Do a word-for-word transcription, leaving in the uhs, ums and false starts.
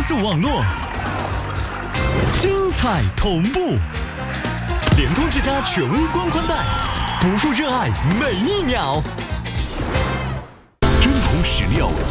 速网络，精彩同步，联通之家全屋光宽带，不负热爱每一秒。真空实料